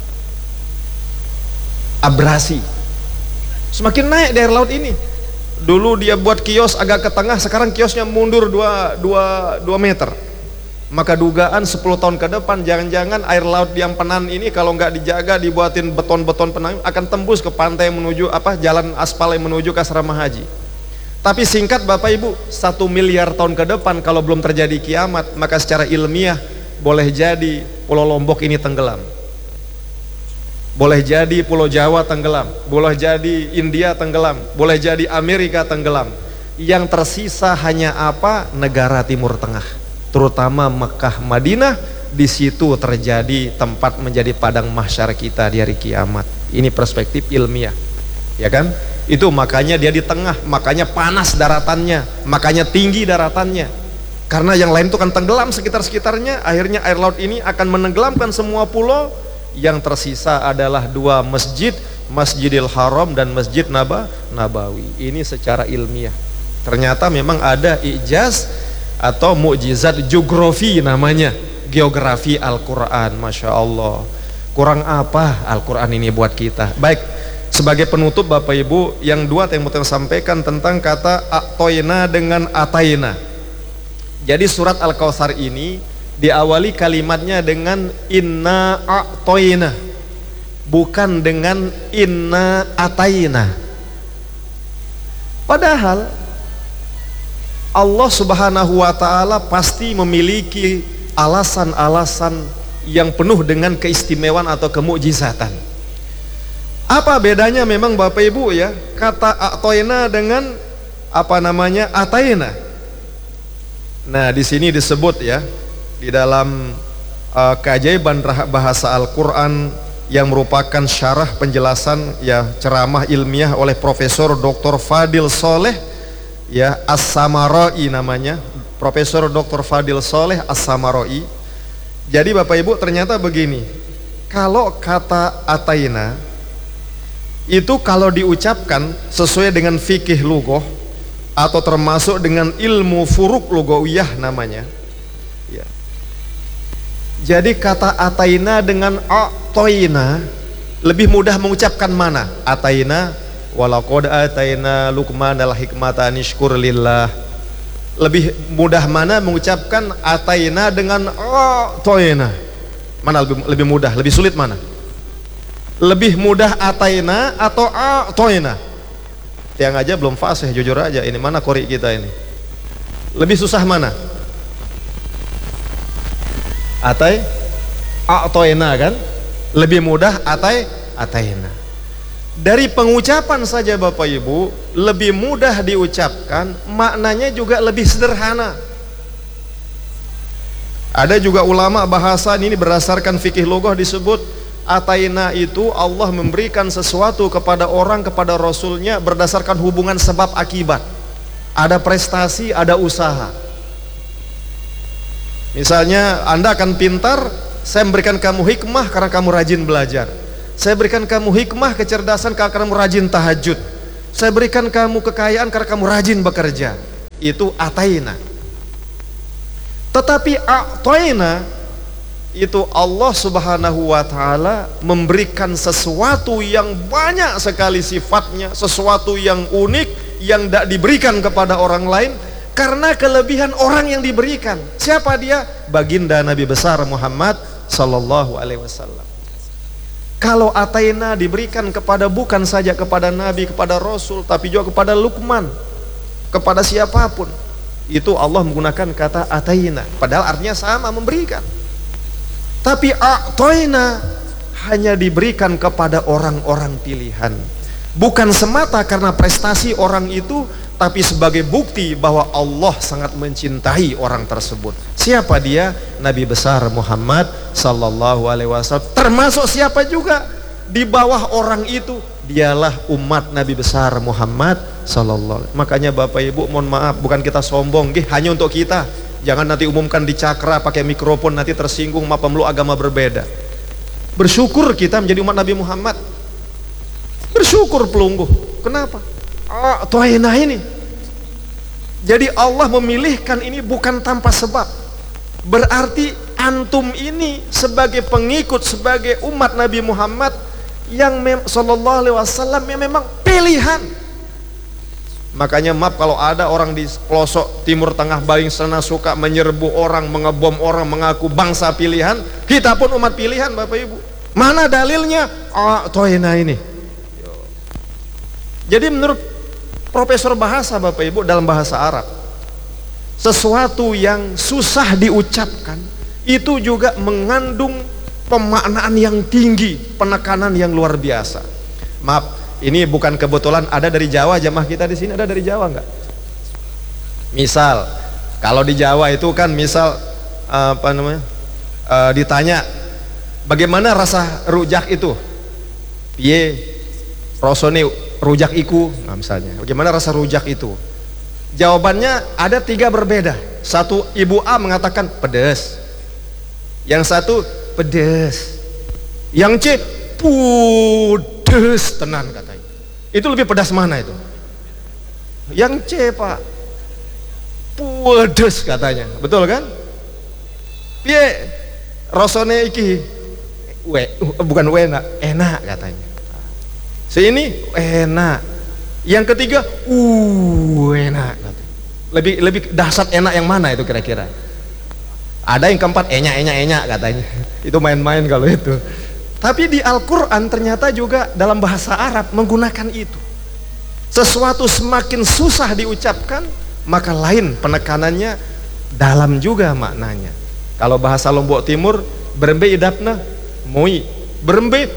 Abrasi. Semakin naik di air laut ini. Dulu dia buat kios agak ke tengah, sekarang kiosnya mundur dua meter. Maka dugaan sepuluh tahun ke depan jangan-jangan air laut yang Penan ini kalau nggak dijaga, dibuatin beton-beton penang, akan tembus ke pantai yang menuju apa, jalan aspal yang menuju ke asrama haji. Tapi singkat Bapak Ibu, satu miliar tahun ke depan kalau belum terjadi kiamat, maka secara ilmiah boleh jadi Pulau Lombok ini tenggelam, boleh jadi Pulau Jawa tenggelam, boleh jadi India tenggelam, boleh jadi Amerika tenggelam. Yang tersisa hanya apa? Negara Timur Tengah, terutama Mekah, Madinah. Di situ terjadi tempat menjadi padang mahsyar kita di hari kiamat. Ini perspektif ilmiah, ya kan? Itu makanya dia di tengah, makanya panas daratannya, makanya tinggi daratannya. Karena yang lain itu kan tenggelam sekitar-sekitarnya, akhirnya air laut ini akan menenggelamkan semua pulau. Yang tersisa adalah dua masjid, Masjidil Haram dan Masjid Naba, Nabawi. Ini secara ilmiah. Ternyata memang ada ijaz atau mukjizat geografi namanya, geografi Al-Quran. Masya Allah, kurang apa Al-Quran ini buat kita. Baik, sebagai penutup Bapak Ibu, yang dua yang mau saya sampaikan tentang kata a'toina dengan ataina. Jadi surat Al-Kautsar ini diawali kalimatnya dengan inna a'toina, bukan dengan inna ataina. Padahal Allah Subhanahu wa ta'ala pasti memiliki alasan-alasan yang penuh dengan keistimewaan atau kemukjizatan. Apa bedanya memang Bapak Ibu ya, kata a'toina dengan apa namanya ataina. Nah, di sini disebut ya, di dalam uh, keajaiban bahasa Al-Quran yang merupakan syarah penjelasan ya ceramah ilmiah oleh Profesor Doktor Fadil Soleh ya As-Samaroi namanya, Profesor Doktor Fadil Soleh As-Samaroi. Jadi Bapak Ibu ternyata begini, kalau kata ataina itu kalau diucapkan sesuai dengan fikih lughah atau termasuk dengan ilmu furuk lughawiyah namanya ya. Jadi kata ataina dengan a'toina lebih mudah mengucapkan mana? Ataina walaqad ataina Luqman al-hikmata anishkur lillah. Lebih mudah mana mengucapkan ataina dengan a'toina? Mana lebih, lebih mudah, lebih sulit mana? Lebih mudah ataina atau a'toina? Tiang aja belum fasih, jujur aja ini, mana qori kita ini? Lebih susah mana? Atai a'toina kan? Lebih mudah atai ataina. Dari pengucapan saja Bapak Ibu lebih mudah diucapkan, maknanya juga lebih sederhana. Ada juga ulama bahasa ini berdasarkan fikih lughah disebut ataina itu Allah memberikan sesuatu kepada orang, kepada Rasulnya berdasarkan hubungan sebab akibat. Ada prestasi, ada usaha. Misalnya Anda akan pintar Saya memberikan kamu hikmah karena kamu rajin belajar. Saya berikan kamu hikmah, kecerdasan karena kamu rajin tahajud. Saya berikan kamu kekayaan karena kamu rajin bekerja. Itu ataina. Tetapi a'toina itu Allah subhanahu wa ta'ala memberikan sesuatu yang banyak sekali sifatnya, sesuatu yang unik yang tidak diberikan kepada orang lain karena kelebihan orang yang diberikan. Siapa dia? Baginda Nabi besar Muhammad sallallahu alaihi wasallam. Kalau ataina diberikan kepada bukan saja kepada Nabi, kepada Rasul, tapi juga kepada Luqman, kepada siapapun, itu Allah menggunakan kata ataina, padahal artinya sama, memberikan. Tapi a'toina hanya diberikan kepada orang-orang pilihan, bukan semata karena prestasi orang itu, tapi sebagai bukti bahwa Allah sangat mencintai orang tersebut. Siapa dia? Nabi besar Muhammad sallallahu alaihi wasallam. Termasuk siapa juga di bawah orang itu, dialah umat Nabi besar Muhammad sallallahu alaihi wasallam. Makanya Bapak Ibu, mohon maaf, bukan kita sombong, gih, hanya untuk kita. Jangan nanti umumkan di cakra pakai mikrofon, nanti tersinggung ma pemeluk agama berbeda. Bersyukur kita menjadi umat Nabi Muhammad. Bersyukur pelungguh. Kenapa? Ah, tohina ini. Jadi Allah memilihkan ini bukan tanpa sebab. Berarti antum ini sebagai pengikut, sebagai umat Nabi Muhammad yang sallallahu alaihi wasallam yang memang pilihan. Makanya maaf kalau ada orang di pelosok timur tengah Baling sana suka menyerbu orang, mengebom orang, mengaku bangsa pilihan. Kita pun umat pilihan Bapak Ibu. Mana dalilnya? Ah, tohina ini. Jadi menurut profesor bahasa Bapak Ibu, dalam bahasa Arab, sesuatu yang susah diucapkan itu juga mengandung pemaknaan yang tinggi, penekanan yang luar biasa. Maaf, ini bukan kebetulan ada dari Jawa, jamaah kita di sini ada dari Jawa enggak? Misal, kalau di Jawa itu kan misal apa namanya? E, ditanya bagaimana rasa rujak itu? Piye rasane rujak iku? Nah, misalnya, bagaimana rasa rujak itu? Jawabannya ada tiga berbeda. Satu, Ibu A mengatakan pedas. Yang satu pedas. Yang C pudes tenan katanya. Itu lebih pedas mana itu? Yang C, Pak. Pudes katanya. Betul kan? Piye rasane iki? We, bukan enak, enak katanya. Sini enak. Yang ketiga, uh enak. Lebih lebih dahsyat enak yang mana itu kira-kira? Ada yang keempat enak enak enak katanya. Itu main-main kalau itu. Tapi di Al-Quran ternyata juga dalam bahasa Arab menggunakan itu. Sesuatu semakin susah diucapkan, maka lain penekanannya, dalam juga maknanya. Kalau bahasa Lombok Timur, berembe idapna moi, berembe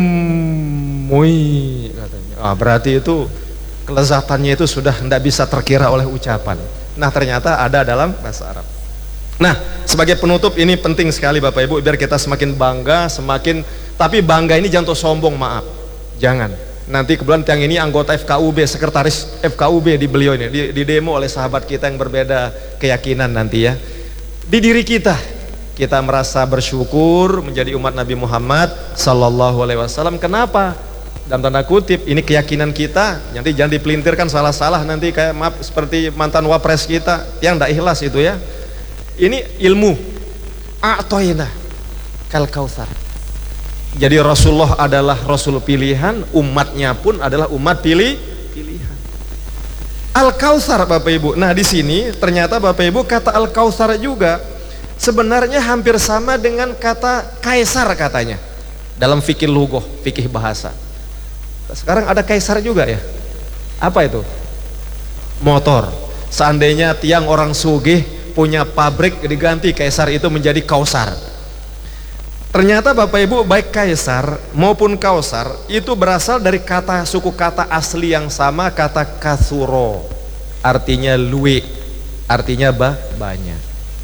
moi katanya. Ah, berarti itu kelezatannya itu sudah tidak bisa terkira oleh ucapan. Nah, ternyata ada dalam bahasa Arab. Nah, sebagai penutup ini penting sekali Bapak Ibu, biar kita semakin bangga, semakin, tapi bangga ini jangan sombong, maaf, jangan. Nanti kebetulan tiang ini anggota F K U B, sekretaris F K U B di beliau ini, di, di demo oleh sahabat kita yang berbeda keyakinan nanti ya. Di diri kita, kita merasa bersyukur menjadi umat Nabi Muhammad sallallahu alaihi wasallam. Kenapa? Dalam tanda kutip, ini keyakinan kita, nanti jangan dipelintirkan salah-salah nanti kayak maaf seperti mantan wapres kita yang tidak ikhlas itu ya. Ini ilmu a'toina kal kautsar. Jadi Rasulullah adalah Rasul pilihan, umatnya pun adalah umat pilih pilihan. Al-Kautsar Bapak Ibu. Nah, di sini ternyata Bapak Ibu kata Al-Kautsar juga sebenarnya hampir sama dengan kata kaisar katanya. Dalam fikih lughah, fikih bahasa. Sekarang ada kaisar juga ya. Apa itu? Motor. Seandainya tiang orang sugih punya pabrik, diganti kaisar itu menjadi kausar. Ternyata Bapak Ibu, baik kaisar maupun kausar itu berasal dari kata suku kata asli yang sama, kata kasuro, artinya luwe, artinya bah, banyak.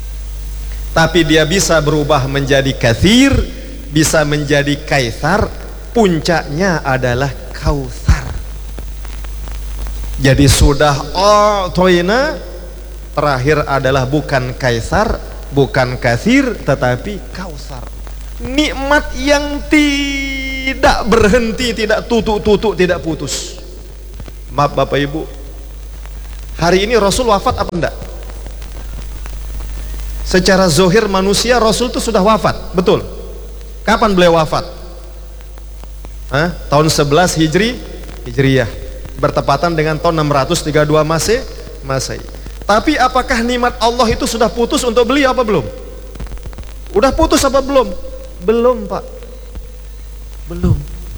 Tapi dia bisa berubah menjadi kathir, bisa menjadi kaisar, puncaknya adalah kausar. Jadi sudah oh toina, terakhir adalah bukan kaisar, bukan kathir, tetapi kausar. nikmat yang tidak berhenti, tidak tutuk-tutuk, tidak putus. Maaf Bapak Ibu, hari ini Rasul wafat apa enggak? Secara zohir manusia Rasul itu sudah wafat, betul? Kapan beliau wafat? Hah? Tahun sebelas Hijri, Hijriyah, bertepatan dengan tahun enam ratus tiga puluh dua Masehi. Masehi. Tapi apakah nikmat Allah itu sudah putus untuk beliau apa belum? Udah putus apa belum? Belum Pak, belum.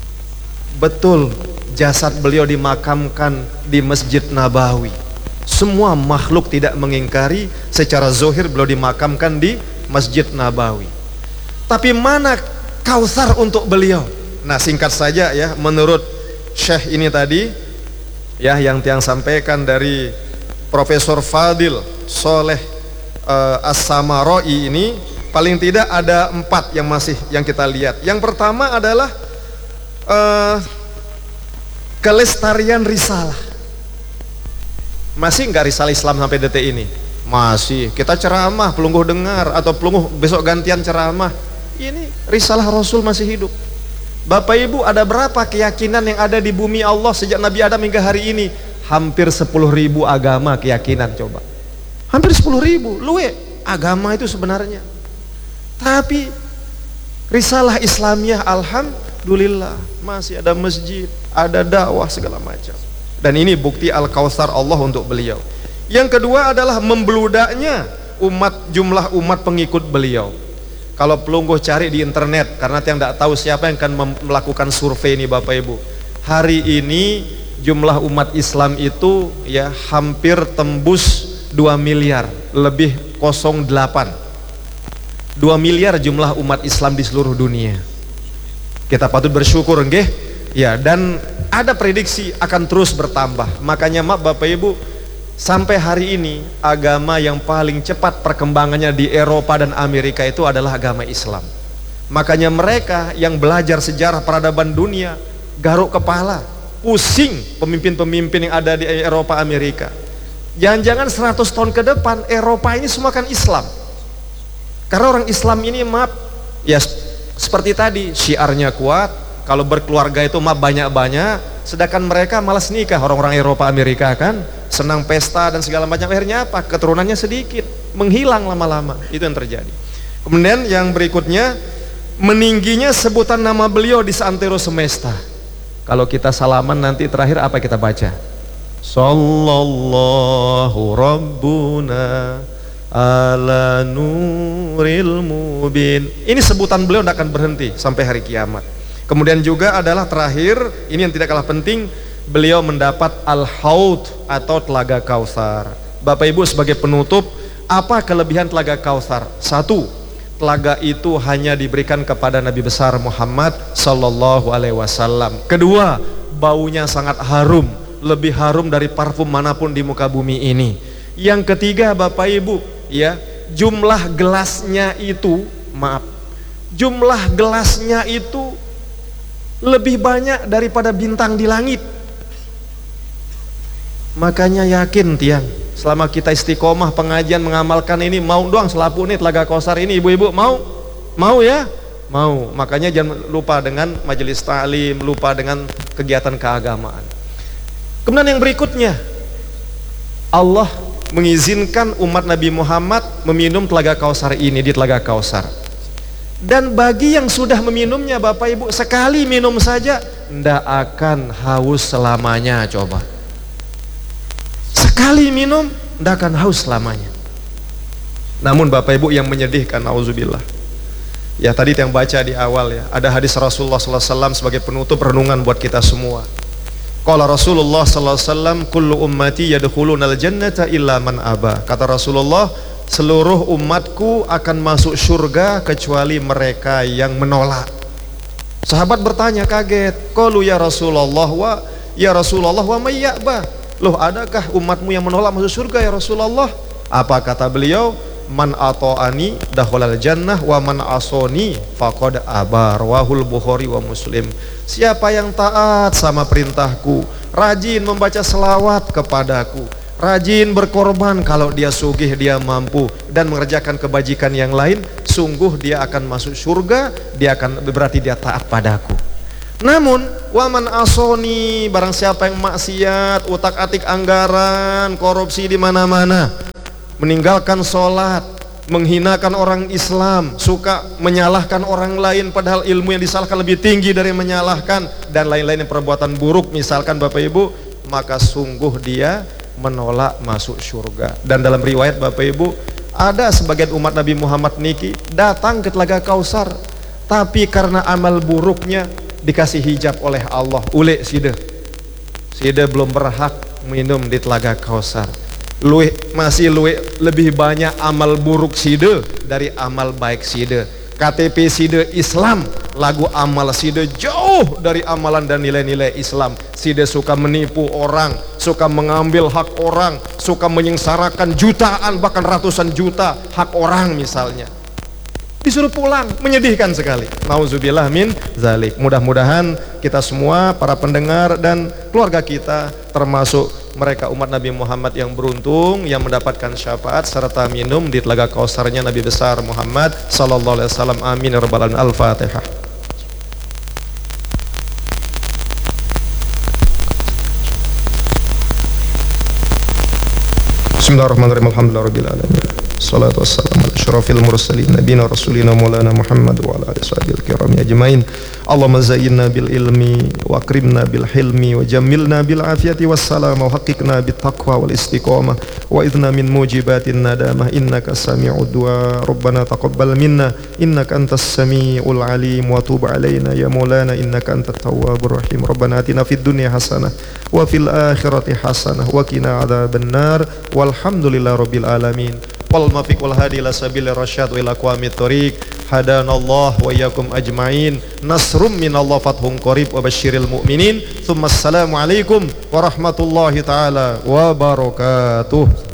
Betul, jasad beliau dimakamkan di Masjid Nabawi. Semua makhluk tidak mengingkari, secara zohir beliau dimakamkan di Masjid Nabawi. Tapi mana Kautsar untuk beliau? Nah singkat saja ya, menurut Syekh ini tadi ya, yang tiang sampaikan dari Profesor Fadil Soleh uh, As-Samaroi ini, paling tidak ada empat yang masih yang kita lihat. Yang pertama adalah uh, kelestarian risalah. Masih nggak risalah Islam sampai detik ini? Masih. Kita ceramah, pelungguh dengar, atau pelungguh besok gantian ceramah. Ini risalah Rasul masih hidup. Bapak Ibu, ada berapa keyakinan yang ada di bumi Allah sejak Nabi Adam hingga hari ini? Hampir sepuluh ribu agama keyakinan, coba. Hampir sepuluh ribu, luwe agama itu sebenarnya. Tapi risalah Islamiyah alhamdulillah masih ada masjid, ada dakwah segala macam. Dan ini bukti Al-Kautsar Allah untuk beliau. Yang kedua adalah membludaknya umat, jumlah umat pengikut beliau. Kalau pelungguh cari di internet, karena yang tidak tahu siapa yang akan melakukan survei ini Bapak Ibu, hari ini jumlah umat Islam itu ya hampir tembus dua miliar, lebih nol delapan, dua miliar jumlah umat Islam di seluruh dunia. Kita patut bersyukur nggih ya, dan ada prediksi akan terus bertambah. Makanya maaf Bapak Ibu, sampai hari ini agama yang paling cepat perkembangannya di Eropa dan Amerika itu adalah agama Islam. Makanya mereka yang belajar sejarah peradaban dunia garuk kepala, pusing pemimpin-pemimpin yang ada di Eropa Amerika. Jangan-jangan seratus tahun ke depan Eropa ini semua kan Islam. Karena orang Islam ini maaf ya, seperti tadi syiarnya kuat, kalau berkeluarga itu maaf banyak-banyak, sedangkan mereka malas nikah. Orang-orang Eropa Amerika kan senang pesta dan segala macam, akhirnya apa? Keturunannya sedikit, menghilang lama-lama. Itu yang terjadi. Kemudian yang berikutnya, meningginya sebutan nama beliau di seantero semesta. Kalau kita salaman nanti terakhir apa kita baca? Sallallahu Rabbuna ala nuril mubin. Ini sebutan beliau tidak akan berhenti sampai hari kiamat. Kemudian juga adalah terakhir, ini yang tidak kalah penting, beliau mendapat Al-Haud atau Telaga Kautsar. Bapak Ibu, sebagai penutup, apa kelebihan Telaga Kautsar? Satu, telaga itu hanya diberikan kepada Nabi besar Muhammad sallallahu alaihi wasallam. Kedua, baunya sangat harum, lebih harum dari parfum manapun di muka bumi ini. Yang ketiga Bapak Ibu, ya, jumlah gelasnya itu, maaf, jumlah gelasnya itu lebih banyak daripada bintang di langit. Makanya yakin tiang, selama kita istiqomah pengajian mengamalkan ini, mau doang selapu nih Telaga Kautsar ini, ibu-ibu mau? Mau ya? Mau. Makanya jangan lupa dengan majelis ta'lim, lupa dengan kegiatan keagamaan. Kemudian yang berikutnya, Allah mengizinkan umat Nabi Muhammad meminum Telaga Kautsar ini di Telaga Kautsar. Dan bagi yang sudah meminumnya Bapak Ibu, sekali minum saja ndak akan haus selamanya. Coba sekali minum ndak akan haus selamanya. Namun Bapak Ibu yang menyedihkan, auzubillah, ya tadi yang baca di awal ya, ada hadis Rasulullah sallallahu alaihi wasallam sebagai penutup renungan buat kita semua. Qala Rasulullah sallallahu alaihi wasallam, kullu ummati yadkhulunal jannata illa man aba. Kata Rasulullah, seluruh umatku akan masuk surga kecuali mereka yang menolak. Sahabat bertanya kaget, qalu ya Rasulullah wa ya Rasulullah wa may ya'ba. Loh, adakah umatmu yang menolak masuk surga ya Rasulullah? Apa kata beliau? Man ata'ani dakhalal jannah wa man asoni faqad aba. Rawahul Bukhari wa Muslim. Siapa yang taat sama perintahku, rajin membaca selawat kepadaku, rajin berkorban kalau dia sugih, dia mampu, dan mengerjakan kebajikan yang lain, sungguh dia akan masuk surga, dia akan berarti dia taat padaku. Namun waman asoni, barang siapa yang maksiat, utak-atik anggaran, korupsi di mana-mana, meninggalkan sholat, menghinakan orang Islam, suka menyalahkan orang lain padahal ilmu yang disalahkan lebih tinggi dari menyalahkan, dan lain-lain perbuatan buruk misalkan Bapak Ibu, maka sungguh dia menolak masuk surga. Dan dalam riwayat Bapak Ibu, ada sebagian umat Nabi Muhammad niki datang ke Telaga Kausar, tapi karena amal buruknya dikasih hijab oleh Allah. Ule sida sida belum berhak minum di Telaga Kausar. Luwe, masih luwe, lebih banyak amal buruk sida dari amal baik sida. K T P sida Islam, lagu amal sida jauh dari amalan dan nilai-nilai Islam. Sida suka menipu orang, suka mengambil hak orang, suka menyengsarakan jutaan bahkan ratusan juta hak orang misalnya. Disuruh pulang, menyedihkan sekali. Nauzubillah min zalik. Mudah-mudahan kita semua, para pendengar dan keluarga kita, termasuk mereka umat Nabi Muhammad yang beruntung, yang mendapatkan syafaat serta minum di Telaga Kausarnya Nabi besar Muhammad sallallahu alaihi wasallam. Amin ya rabbal alamin. Al-Fatihah. Bismillahirrahmanirrahim. Alhamdulillahirabbil alamin. Salatu wassalamu ala asyrafil mursalin nabiyina rasulina maulana Muhammad wa ala alihi washabihi kiram ajmain. Allahumma zayyinna bil ilmi wa akrimna bil hilmi wa jammilna bil afiyati wassalam wa haqiqna bit taqwa wal istiqamah wa idna min mujibatin nadamah innaka sami'ud du'a. Rabbana taqabbal minna innaka antas sami'ul alim wa tub alaina ya maulana innaka antat tawwabur rahim. Rabbana atina fid dunya hasanah wa fil akhirati hasanah wa qina adzaban nar. Walhamdulillahi rabbil alamin. Wal muwaffiq wal hadi ila sabilir rasyad wa ila aqwamit thoriq. Hadanallah wa iyyakum ajmain. Nasrum minallah fathun qarib wa basyiril mu'minin. Tsumma assalamu alaikum warahmatullahi taala wabarakatuh.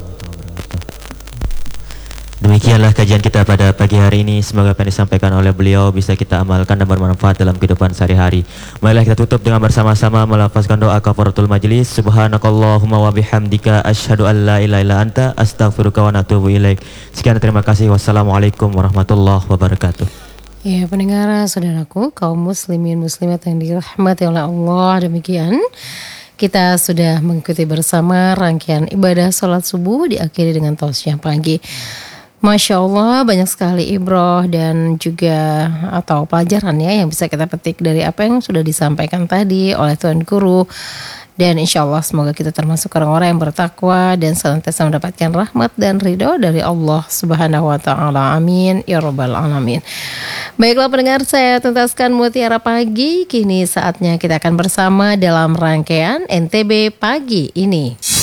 Demikianlah kajian kita pada pagi hari ini. Semoga apa yang disampaikan oleh beliau bisa kita amalkan dan bermanfaat dalam kehidupan sehari-hari. Marilah kita tutup dengan bersama-sama melafazkan doa kafaratul majlis. Subhanakallahumma wa bihamdika asyhadu an la ilaha illa anta astaghfiruka wa atubu ilaik. Sekian, terima kasih. Wassalamualaikum warahmatullahi wabarakatuh. Ya, pendengar saudaraku, kaum muslimin muslimat yang dirahmati oleh Allah, demikian kita sudah mengikuti bersama rangkaian ibadah sholat subuh diakhiri dengan tausiah pagi. Masya Allah, banyak sekali ibroh dan juga atau pelajaran ya yang bisa kita petik dari apa yang sudah disampaikan tadi oleh Tuan Guru. Dan insya Allah semoga kita termasuk orang-orang yang bertakwa dan senantiasa mendapatkan rahmat dan ridho dari Allah Subhanahu Wa Taala. Amin ya Rabbal Alamin. Baiklah pendengar, saya tuntaskan Mutiara Pagi. Kini saatnya kita akan bersama dalam rangkaian N T B Pagi ini.